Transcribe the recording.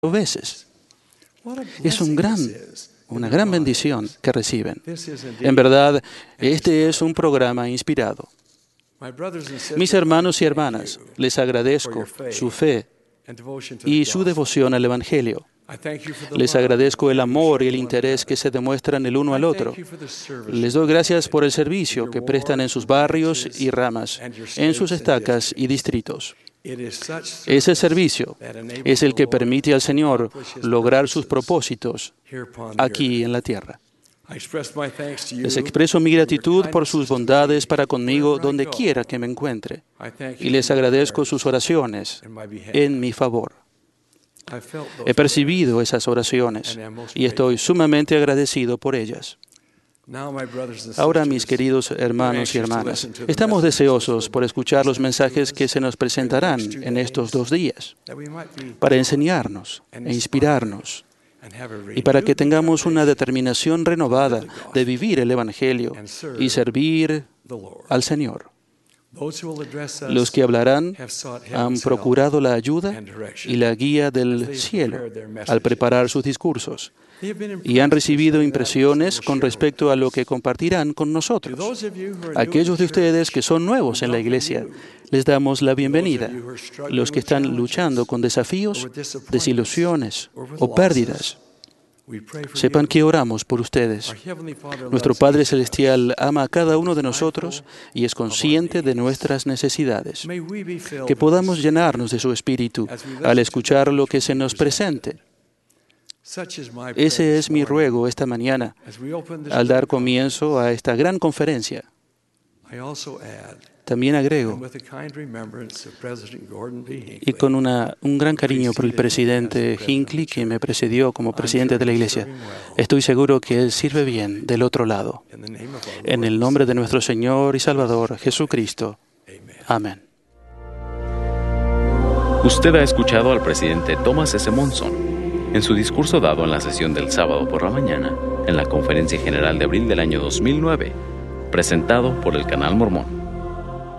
veces. Es una gran bendición que reciben. En verdad, este es un programa inspirado. Mis hermanos y hermanas, les agradezco su fe y su devoción al Evangelio. Les agradezco el amor y el interés que se demuestran el uno al otro. Les doy gracias por el servicio que prestan en sus barrios y ramas, en sus estacas y distritos. Ese servicio es el que permite al Señor lograr sus propósitos aquí en la tierra. Les expreso mi gratitud por sus bondades para conmigo donde quiera que me encuentre, y les agradezco sus oraciones en mi favor. He percibido esas oraciones y estoy sumamente agradecido por ellas. Ahora, mis queridos hermanos y hermanas, estamos deseosos por escuchar los mensajes que se nos presentarán en estos 2 días, para enseñarnos e inspirarnos, y para que tengamos una determinación renovada de vivir el Evangelio y servir al Señor. Los que hablarán han procurado la ayuda y la guía del cielo al preparar sus discursos y han recibido impresiones con respecto a lo que compartirán con nosotros. Aquellos de ustedes que son nuevos en la iglesia, les damos la bienvenida. Los que están luchando con desafíos, desilusiones o pérdidas, sepan que oramos por ustedes. Nuestro Padre Celestial ama a cada uno de nosotros y es consciente de nuestras necesidades. Que podamos llenarnos de su Espíritu al escuchar lo que se nos presente. Ese es mi ruego esta mañana al dar comienzo a esta gran conferencia. También agrego, y con un gran cariño por el presidente Hinckley, que me precedió como presidente de la Iglesia, estoy seguro que él sirve bien del otro lado. En el nombre de nuestro Señor y Salvador, Jesucristo. Amén. Usted ha escuchado al presidente Thomas S. Monson en su discurso dado en la sesión del sábado por la mañana en la Conferencia General de abril del año 2009, presentado por el Canal Mormón.